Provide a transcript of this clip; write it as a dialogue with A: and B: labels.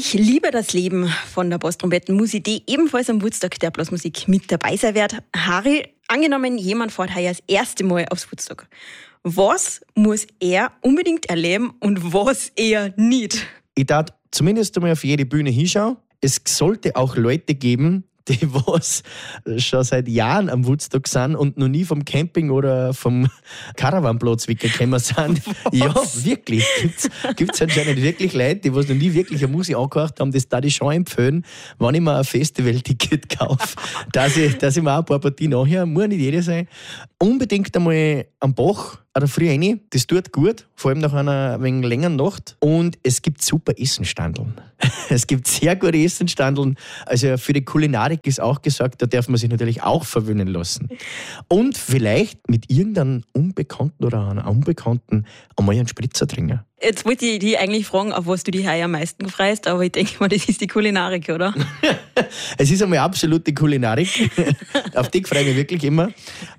A: Ich liebe das Leben von der Bosstrompetenmusik, die ebenfalls am Woodstock der Blasmusik mit dabei sein wird. Harry, angenommen, jemand fährt heuer das erste Mal aufs Woodstock. Was muss er unbedingt erleben und was eher nicht?
B: Ich darf zumindest einmal auf jede Bühne hinschauen. Es sollte auch Leute geben, die was schon seit Jahren am Woodstock sind und noch nie vom Camping oder vom Caravanplatz weggekommen sind.
A: Was?
B: Ja, wirklich. Gibt's anscheinend wirklich Leute, die was noch nie wirklich eine Musik angehört haben, das darf ich schon empfehlen, wenn ich mir ein Festival-Ticket kaufe, dass ich mir auch ein paar Partien nachher, muss nicht jede sein, unbedingt einmal am Bach oder früh rein. Das tut gut, vor allem nach einer wenig längeren Nacht. Und es gibt super Essenstandeln. Es gibt sehr gute Essenstandeln. Also für die Kulinarik ist auch gesagt, da darf man sich natürlich auch verwöhnen lassen. Und vielleicht mit irgendeinem Unbekannten oder einer Unbekannten einmal einen Spritzer trinken.
A: Jetzt wollte ich dich eigentlich fragen, auf was du dich heuer am meisten freust, aber ich denke mal, das ist die Kulinarik, oder?
B: Es ist einmal absolut die Kulinarik. Auf die freue ich mich wirklich immer.